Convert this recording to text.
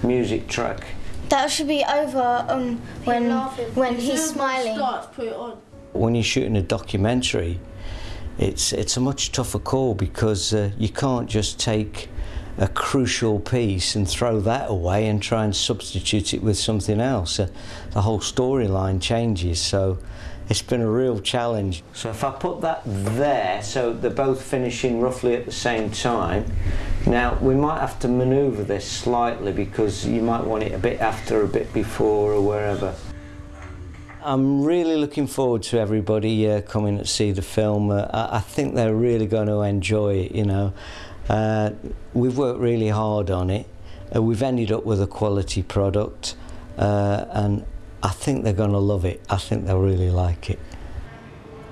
music track. That should be over when he's smiling. Starts, put it on. When you're shooting a documentary, it's a much tougher call because you can't just take a crucial piece and throw that away and try and substitute it with something else. The whole storyline changes, so it's been a real challenge. So if I put that there, so they're both finishing roughly at the same time, now we might have to manoeuvre this slightly because you might want it a bit after, a bit before, or wherever. I'm really looking forward to everybody coming to see the film. I think they're really going to enjoy it, you know. We've worked really hard on it. We've ended up with a quality product, and I think they're going to love it. I think they'll really like it.